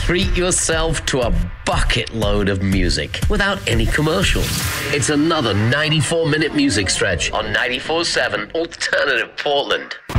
treat yourself to a bucket load of music without any commercials. It's another 94-minute music stretch on 94.7 Alternative Portland.